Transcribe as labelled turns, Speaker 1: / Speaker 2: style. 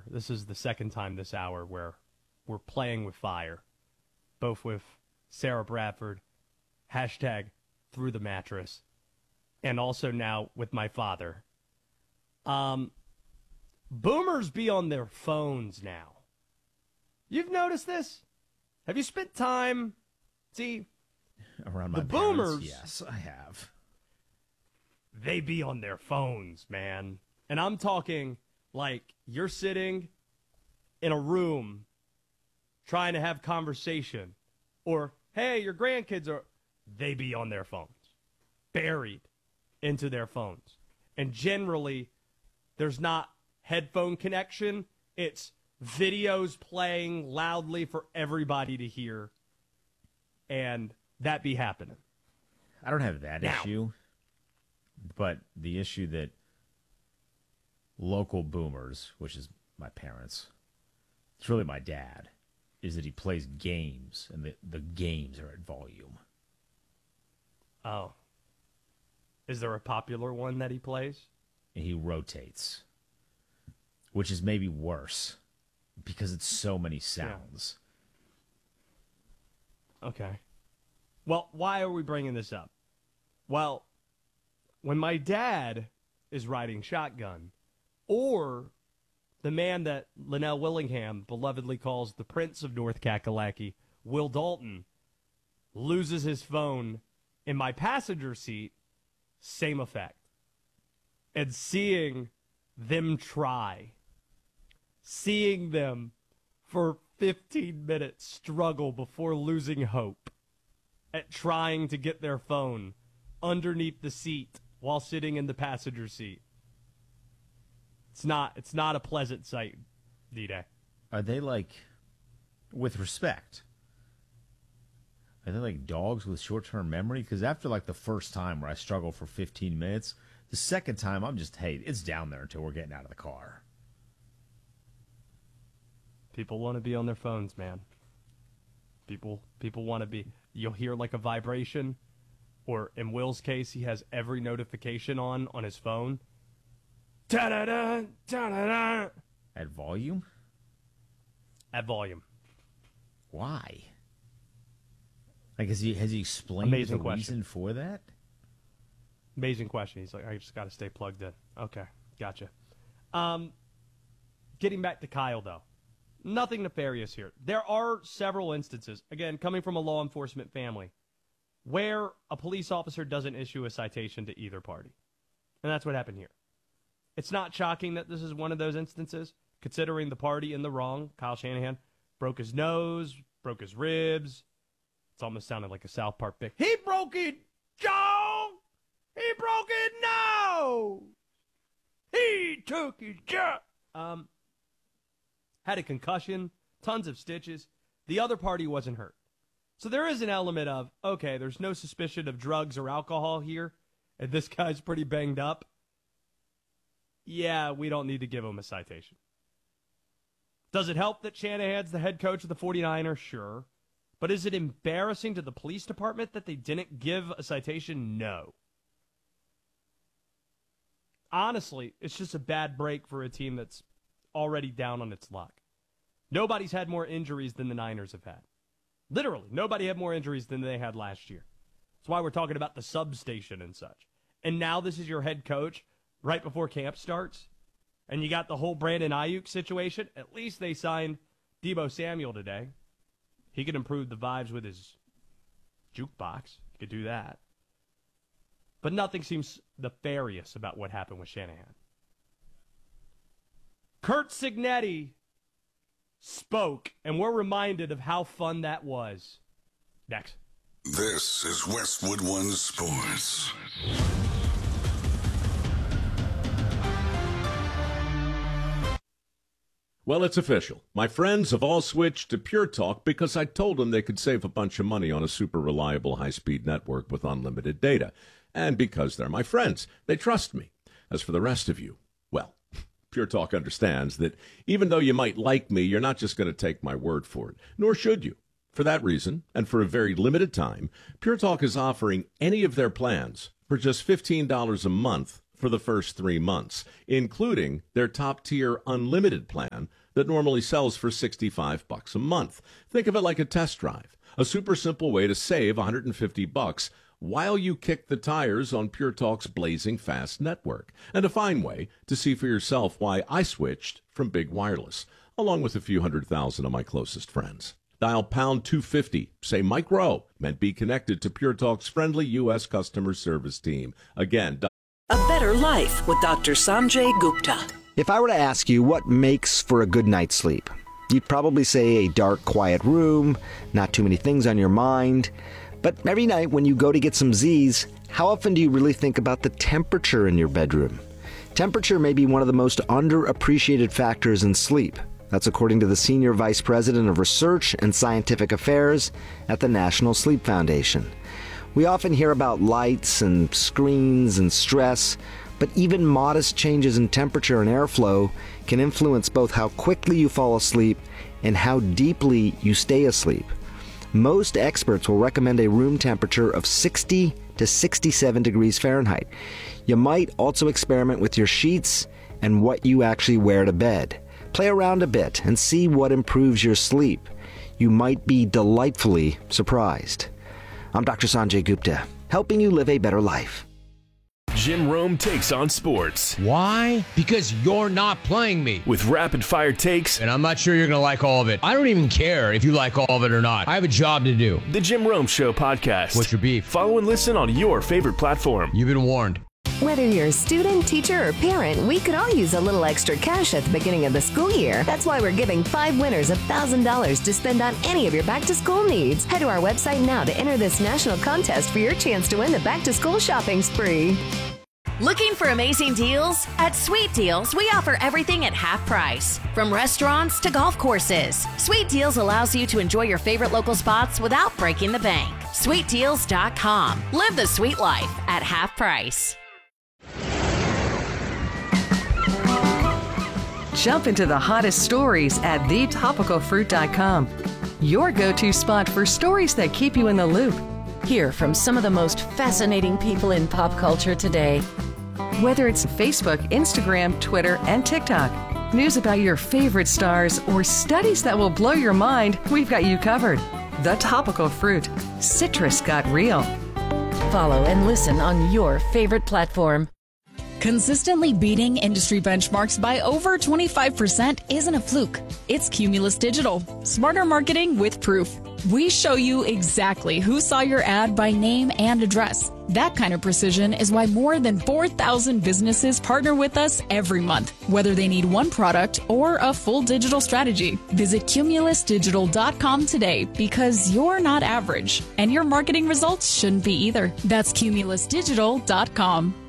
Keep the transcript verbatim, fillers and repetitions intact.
Speaker 1: This is the second time this hour where we're playing with fire, both with Sarah Bradford, hashtag through the mattress, and also now with my father. Um, boomers be on their phones now. You've noticed this? Have you spent time, see,
Speaker 2: around my
Speaker 1: the
Speaker 2: parents?
Speaker 1: boomers?
Speaker 2: Yes, I have.
Speaker 1: They be on their phones, man. And I'm talking like you're sitting in a room trying to have conversation, or, hey, your grandkids are, they be on their phones, buried into their phones. And generally, there's not headphone connection. It's videos playing loudly for everybody to hear, and that be happening.
Speaker 2: I don't have that
Speaker 1: now,
Speaker 2: issue, but the issue that local boomers, which is my parents, it's really my dad, is that he plays games, and the, the games are at volume.
Speaker 1: Oh. Is there a popular one that he plays?
Speaker 2: And he rotates, which is maybe worse because it's so many sounds.
Speaker 1: Yeah. Okay. Well, why are we bringing this up? Well, when my dad is riding shotgun, or the man that Linnell Willingham belovedly calls the Prince of North Kakalaki, Will Dalton, loses his phone in my passenger seat, same effect. And seeing them try, seeing them for fifteen minutes struggle before losing hope at trying to get their phone underneath the seat while sitting in the passenger seat. It's not it's not a pleasant sight, D-Day.
Speaker 2: Are they like, with respect, are they like dogs with short-term memory? Because after like the first time where I struggled for fifteen minutes, the second time I'm just, hey, it's down there until we're getting out of the car.
Speaker 1: People want to be on their phones, man. People people want to be. You'll hear like a vibration, or in Will's case, he has every notification on on his phone. Da-da-da, da-da-da.
Speaker 2: At volume?
Speaker 1: At volume.
Speaker 2: Why? Like, has he, has he explained
Speaker 1: Amazing
Speaker 2: the
Speaker 1: question.
Speaker 2: reason for that?
Speaker 1: Amazing question. He's like, I just got to stay plugged in. Okay, gotcha. Um, getting back to Kyle, though. Nothing nefarious here. There are several instances, again, coming from a law enforcement family, where a police officer doesn't issue a citation to either party. And that's what happened here. It's not shocking that this is one of those instances, considering the party in the wrong. Kyle Shanahan broke his nose, broke his ribs. It's almost sounded like a South Park bit. He broke it, Joe! He broke it, no! He took his job. Um, had a concussion, tons of stitches. The other party wasn't hurt. So there is an element of, okay, there's no suspicion of drugs or alcohol here, and this guy's pretty banged up. Yeah, we don't need to give him a citation. Does it help that Shanahan's the head coach of the 49ers? Sure. But is it embarrassing to the police department that they didn't give a citation? No. Honestly, it's just a bad break for a team that's already down on its luck. Nobody's had more injuries than the Niners have had. Literally, nobody had more injuries than they had last year. That's why we're talking about the substation and such. And now this is your head coach right before camp starts, and you got the whole Brandon Ayuk situation. At least they signed Deebo Samuel today. He could improve the vibes with his jukebox. He could do that. But nothing seems nefarious about what happened with Shanahan. Kurt Cignetti spoke, and we're reminded of how fun that was. Next.
Speaker 3: This is Westwood One Sports.
Speaker 4: Well, it's official. My friends have all switched to Pure Talk because I told them they could save a bunch of money on a super reliable high-speed network with unlimited data. And because they're my friends, they trust me. As for the rest of you, well, Pure Talk understands that even though you might like me, you're not just going to take my word for it, nor should you. For that reason, and for a very limited time, Pure Talk is offering any of their plans for just fifteen dollars a month for the first three months, including their top-tier unlimited plan that normally sells for sixty-five bucks a month. Think of it like a test drive, a super simple way to save one hundred fifty bucks while you kick the tires on Pure Talk's blazing fast network, and a fine way to see for yourself why I switched from Big Wireless, along with a few hundred thousand of my closest friends. Dial pound two fifty, say Mike Rowe, meant be connected to Pure Talk's friendly U S customer service team. Again,
Speaker 5: A Better Life with Doctor Sanjay Gupta.
Speaker 6: If I were to ask you what makes for a good night's sleep, you'd probably say a dark, quiet room, not too many things on your mind. But every night when you go to get some Z's, how often do you really think about the temperature in your bedroom? Temperature may be one of the most underappreciated factors in sleep. That's according to the Senior Vice President of Research and Scientific Affairs at the National Sleep Foundation. We often hear about lights and screens and stress, but even modest changes in temperature and airflow can influence both how quickly you fall asleep and how deeply you stay asleep. Most experts will recommend a room temperature of sixty to sixty-seven degrees Fahrenheit. You might also experiment with your sheets and what you actually wear to bed. Play around a bit and see what improves your sleep. You might be delightfully surprised. I'm Doctor Sanjay Gupta, helping you live a better life.
Speaker 7: Jim Rome takes on sports.
Speaker 8: Why? Because you're not playing me.
Speaker 7: With rapid-fire takes.
Speaker 8: And I'm not sure you're going to like all of it. I don't even care if you like all of it or not. I have a job to do.
Speaker 7: The Jim Rome Show podcast.
Speaker 8: What's your beef?
Speaker 7: Follow and listen on your favorite platform.
Speaker 8: You've been warned.
Speaker 9: Whether you're a student, teacher, or parent, we could all use a little extra cash at the beginning of the school year. That's why we're giving five winners one thousand dollars to spend on any of your back-to-school needs. Head to our website now to enter this national contest for your chance to win the back-to-school shopping spree.
Speaker 10: Looking for amazing deals? At Sweet Deals, we offer everything at half price. From restaurants to golf courses, Sweet Deals allows you to enjoy your favorite local spots without breaking the bank. sweet deals dot com. Live the sweet life at half price.
Speaker 11: Jump into the hottest stories at the topical fruit dot com. Your go-to spot for stories that keep you in the loop.
Speaker 12: Hear from some of the most fascinating people in pop culture today.
Speaker 11: Whether it's Facebook, Instagram, Twitter, and TikTok, news about your favorite stars, or studies that will blow your mind, we've got you covered. The Topical Fruit. Citrus got real.
Speaker 12: Follow and listen on your favorite platform.
Speaker 13: Consistently beating industry benchmarks by over twenty-five percent isn't a fluke. It's Cumulus Digital. Smarter marketing with proof. We show you exactly who saw your ad by name and address. That kind of precision is why more than four thousand businesses partner with us every month, whether they need one product or a full digital strategy. Visit cumulus digital dot com today because you're not average, and your marketing results shouldn't be either. That's cumulus digital dot com.